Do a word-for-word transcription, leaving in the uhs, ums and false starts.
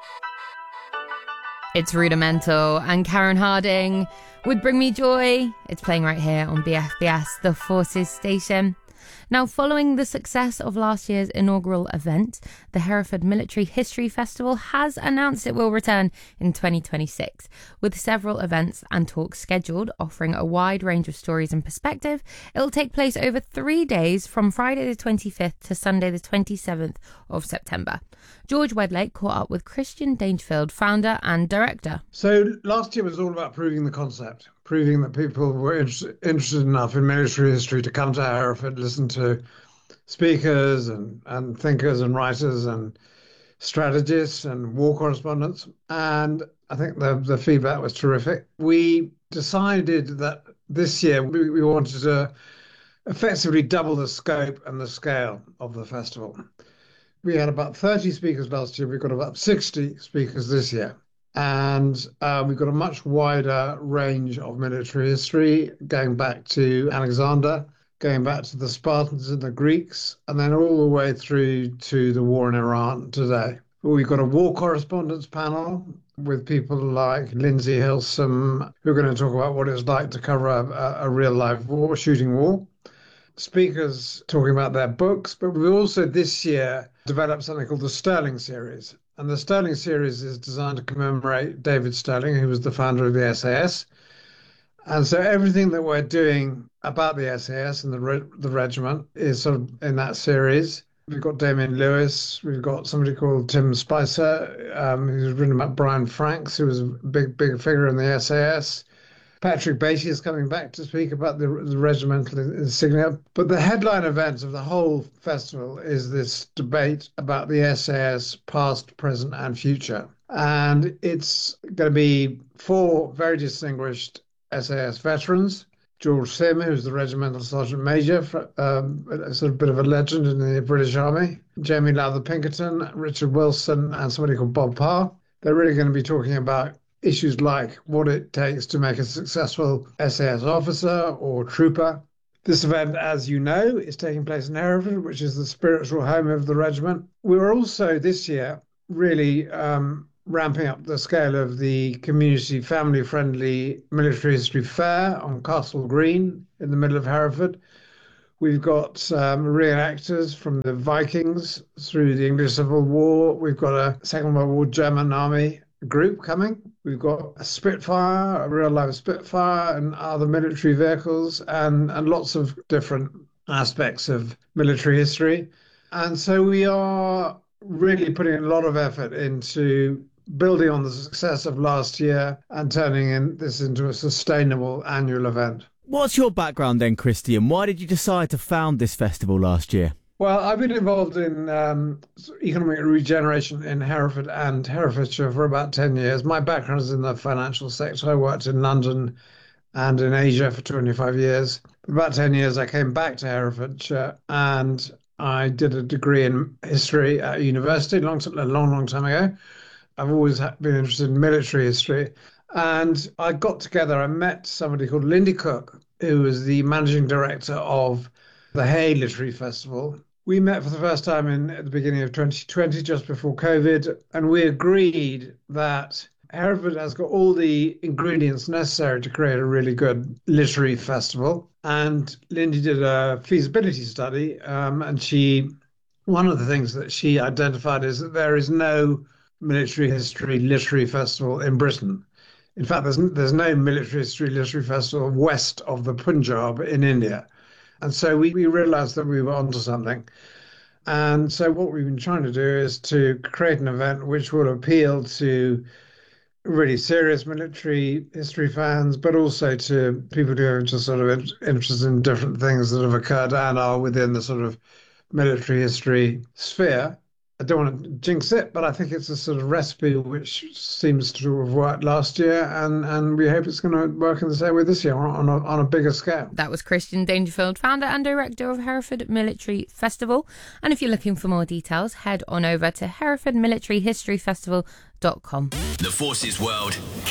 It's Rudimental and Karen Harding would bring me joy. It's playing right here on B F B S, the Forces station. Now, following the success of last year's inaugural event, the Hereford Military History Festival has announced it will return in twenty twenty-six, with several events and talks scheduled, offering a wide range of stories and perspective. It will take place over three days from Friday the twenty-fifth to Sunday the twenty-seventh of September. George Wedlake caught up with Christian Dangerfield, founder and director. So last year was all about proving the concept, proving that people were inter- interested enough in military history to come to Hereford, listen to speakers and, and thinkers and writers and strategists and war correspondents. And I think the, the feedback was terrific. We decided that this year we, we wanted to effectively double the scope and the scale of the festival. We had about thirty speakers last year. We've got about sixty speakers this year. And uh, we've got a much wider range of military history, going back to Alexander, going back to the Spartans and the Greeks, and then all the way through to the war in Iran today. We've got a war correspondence panel with people like Lindsay Hilsum, who are going to talk about what it's like to cover a, a real-life war, shooting war. Speakers talking about their books, but we've also this year developed something called the Sterling Series. And the Sterling Series is designed to commemorate David Sterling, who was the founder of the S A S. And so everything that we're doing about the S A S and the re- the regiment is sort of in that series. We've got Damien Lewis. We've got somebody called Tim Spicer, um, who's written about Brian Franks, who was a big, big figure in the S A S. Patrick Beattie is coming back to speak about the, the regimental insignia. But the headline event of the whole festival is this debate about the S A S past, present and future. And it's going to be four very distinguished S A S veterans. George Sim, who's the regimental sergeant major, for, um, a sort of bit of a legend in the British Army. Jamie Lowther Pinkerton, Richard Wilson and somebody called Bob Parr. They're really going to be talking about issues like what it takes to make a successful S A S officer or trooper. This event, as you know, is taking place in Hereford, which is the spiritual home of the regiment. We're also this year really um, ramping up the scale of the community family-friendly military history fair on Castle Green in the middle of Hereford. We've got um, reenactors from the Vikings through the English Civil War. We've got a Second World War German Army group coming. We've got a Spitfire, a real life Spitfire and other military vehicles and, and lots of different aspects of military history. And so we are really putting a lot of effort into building on the success of last year and turning in this into a sustainable annual event. What's your background then, Christian? Why did you decide to found this festival last year? Well, I've been involved in um, economic regeneration in Hereford and Herefordshire for about ten years. My background is in the financial sector. I worked in London and in Asia for twenty-five years. For about ten years, I came back to Herefordshire and I did a degree in history at university a long, a long, long time ago. I've always been interested in military history. And I got together, I met somebody called Lindy Cook, who was the managing director of the Hay Literary Festival. We met for the first time in at the beginning of twenty twenty, just before COVID, and we agreed that Hereford has got all the ingredients necessary to create a really good literary festival. And Lindy did a feasibility study, um, and she, one of the things that she identified is that there is no military history literary festival in Britain. In fact, there's there's no military history literary festival west of the Punjab in India. And so we, we realized that we were onto something. And so what we've been trying to do is to create an event which will appeal to really serious military history fans, but also to people who are just sort of interested in different things that have occurred and are within the sort of military history sphere. I don't want to jinx it, but I think it's a sort of recipe which seems to have worked last year, and, and we hope it's going to work in the same way this year on a, on a bigger scale. That was Christian Dangerfield, founder and director of Hereford Military Festival. And if you're looking for more details, head on over to hereford military history festival dot com. The Forces World.